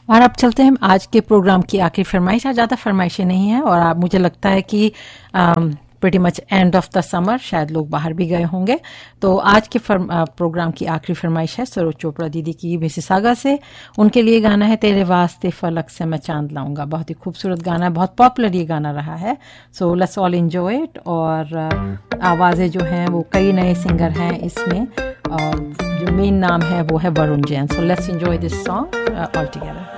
और अब चलते हैं आज के प्रोग्राम की आखिरी फरमाइश। आज ज़्यादा फरमाइशें नहीं हैं और आप मुझे लगता है कि pretty much end of the summer, शायद लोग बाहर भी गए होंगे। तो आज के प्रोग्राम की आखिरी फरमाइश है सरोज चोपड़ा दीदी की मिसिसागा से। उनके लिए गाना है तेरे वास्ते फलक से मैं चांद लाऊंगा। बहुत ही खूबसूरत गाना है, बहुत पॉपुलर ये गाना रहा है। So let's all enjoy it. और आवाज़ें जो हैं वो कई नए सिंगर हैं इसमें, और जो मेन नाम है वो है Varun Jain. So let's enjoy this song all together.